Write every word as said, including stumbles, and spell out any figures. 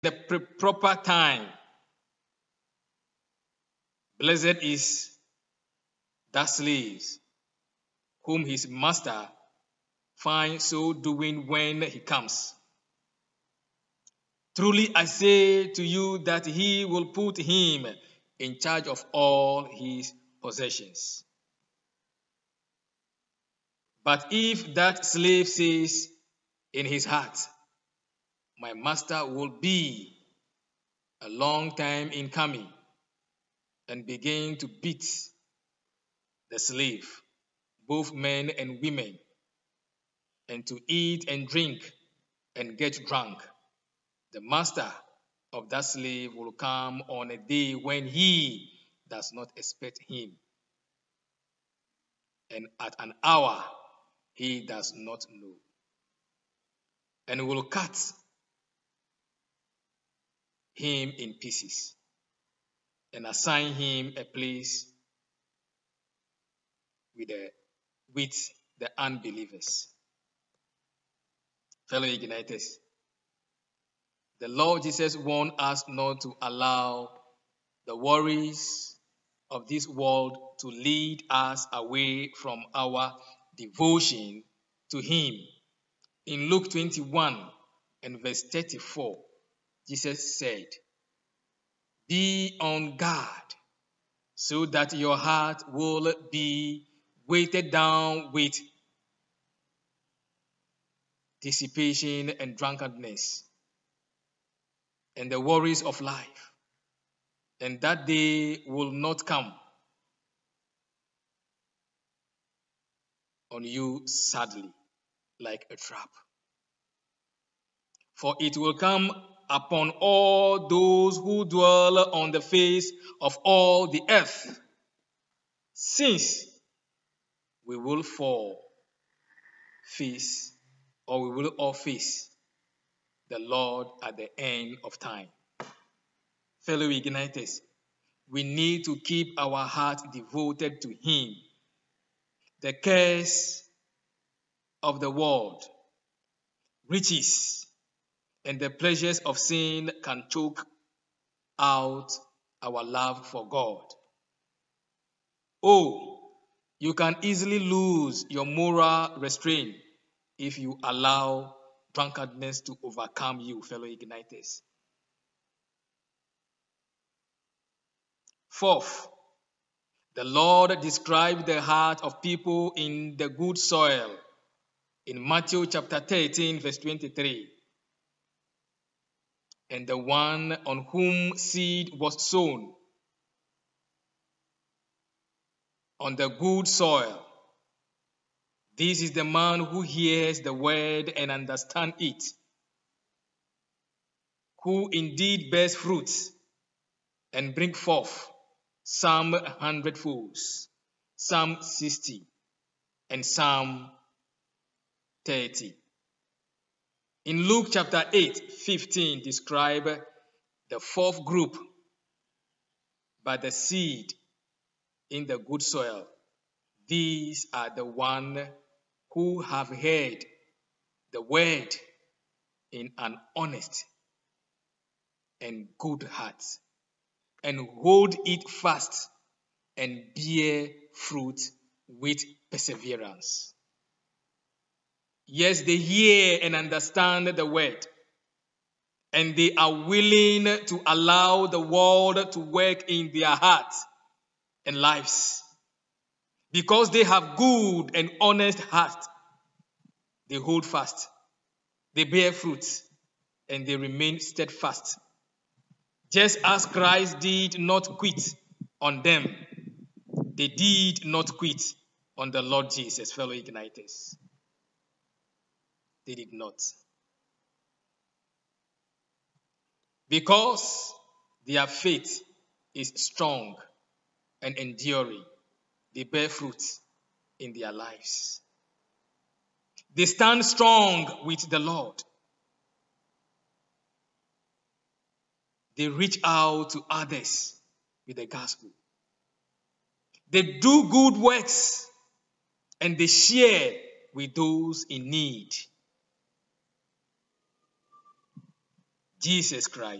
the proper time. Blessed is that slave whom his master finds so doing when he comes. Truly I say to you that he will put him in charge of all his possessions. But if that slave says in his heart, my master will be a long time in coming, and begin to beat the slave, both men and women, and to eat and drink and get drunk, the master of that slave will come on a day when he does not expect him, and at an hour he does not know, and will cut him in pieces and assign him a place with the, with the unbelievers. Fellow Igniters, the Lord Jesus warned us not to allow the worries of this world to lead us away from our devotion to him. In Luke twenty-one and verse thirty-four, Jesus said, be on guard so that your heart will be weighted down with dissipation and drunkenness and the worries of life, and that day will not come on you sadly like a trap. For it will come upon all those who dwell on the face of all the earth, since we will fall face, or we will all face the Lord at the end of time. Fellow Igniters, we need to keep our heart devoted to him. The cares of the world, riches, and the pleasures of sin can choke out our love for God. Oh, you can easily lose your moral restraint if you allow drunkenness to overcome you, fellow Igniters. Fourth, the Lord described the heart of people in the good soil in Matthew chapter thirteen, verse twenty-three. And the one on whom seed was sown on the good soil, this is the man who hears the word and understands it, who indeed bears fruit and bring forth some hundredfolds, some sixty, and some thirty. In Luke chapter eight, fifteen, describe the fourth group, but the seed in the good soil. These are the one who have heard the word in an honest and good heart, and hold it fast and bear fruit with perseverance. Yes, they hear and understand the word, and they are willing to allow the word to work in their hearts and lives. Because they have good and honest heart, they hold fast, they bear fruit, and they remain steadfast. Just as Christ did not quit on them, they did not quit on the Lord Jesus, fellow Igniters. They did not. Because their faith is strong and enduring, they bear fruit in their lives. They stand strong with the Lord. They reach out to others with the gospel. They do good works and they share with those in need. Jesus Christ.